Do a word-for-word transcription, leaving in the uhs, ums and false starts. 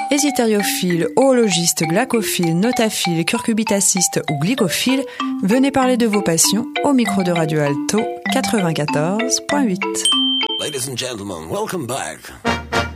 Hésitériophile, oologiste, glacophile, notaphile, curcubitaciste ou glycophile, venez parler de vos passions au micro de Radio Alto quatre-vingt-quatorze point huit. Ladies and gentlemen, welcome back.